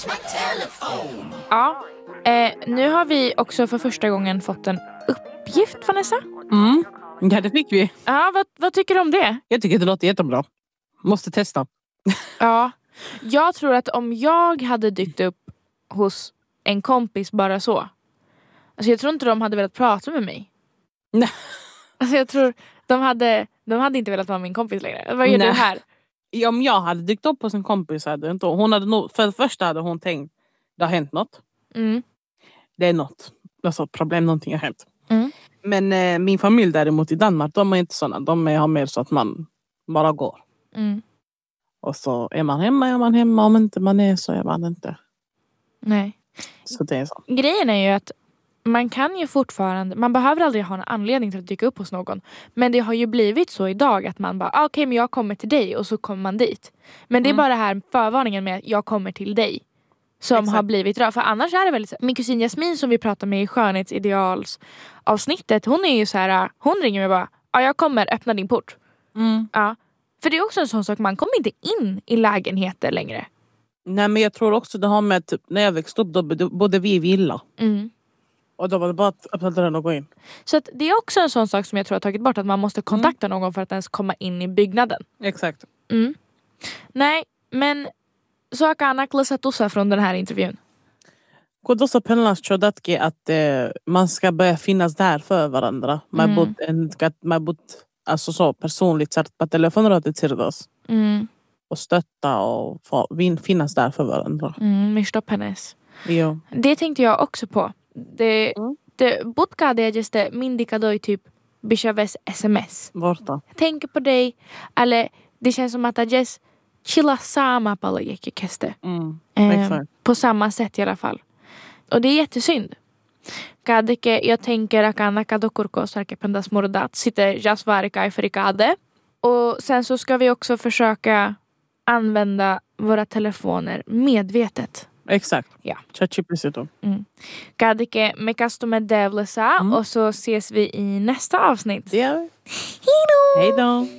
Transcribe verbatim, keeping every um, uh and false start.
Ja, eh, nu har vi också för första gången fått en uppgift, Vanessa. Mm, ja det fick vi. Ja, vad, vad tycker du om det? Jag tycker det låter jättebra. Måste testa. Ja, jag tror att om jag hade dykt upp hos en kompis bara så. Alltså jag tror inte de hade velat prata med mig. Nej. Alltså jag tror de hade, de hade inte velat vara min kompis längre. Vad gör Nej. du här? Om jag hade dykt upp hos en kompis hade inte hon hade nog, för det första hade hon tänkt det har hänt något. Mm. Det är något. Alltså problem, någonting har hänt. Mm. Men eh, min familj däremot i Danmark, de är inte sådana. De är, har mer så att man bara går. Mm. Och så är man hemma, är man hemma. Om inte man är så är man inte. Nej. Så det är så. Grejen är ju att man kan ju fortfarande, man behöver aldrig ha en anledning till att dyka upp hos någon. Men det har ju blivit så idag att man bara, ah, okej okay, men jag kommer till dig och så kommer man dit. Men det är Mm. bara det här förvarningen med att jag kommer till dig. Som Exakt. har blivit rör. För annars är det väldigt så. Min kusin Jasmin som vi pratar med i skönhetsideals avsnittet. Hon är ju så här, hon ringer mig bara, ja ah, jag kommer, öppna din port. Mm. Ja. För det är också en sån sak, man kommer inte in i lägenheter längre. Nej men jag tror också det har med typ, när jag växte upp då bodde vi i villa. Mm. Och då var det bara att öppna dörren och gå in. Så att det är också en sån sak som jag tror har tagit bort. Att man måste kontakta mm. någon för att ens komma in i byggnaden. Exakt. Mm. Nej, men så aika klassa tussa från den här intervjun. Kodossa pennas chodatki att eh, man ska börja finnas där för varandra. Man Mm. bott en man bott alltså så personligt sätt på telefonröret till oss. Mm. Och stötta och få, vin, finnas där för varandra. Mm, mistä pennes. Jo. Det tänkte jag också på. Det Mm. det butka det just det mindika då typ bishaves sms. Borta. Jag tänker på dig eller det känns som att jag just chilla samma på läkekäste. Mm. Eh, Exakt. på samma sätt i alla fall. Och det är jättesynd. Kadike, jag tänker att kan kadokurko sarke pendas mordat sitter jasvarika i frikade. Och sen så ska vi också försöka använda våra telefoner medvetet. Exakt. Ja. Chachipisito. Mm. Kadike, me kastumme devlesa Mm. och så ses vi i nästa avsnitt. Det gör vi. Hej då! Hej då!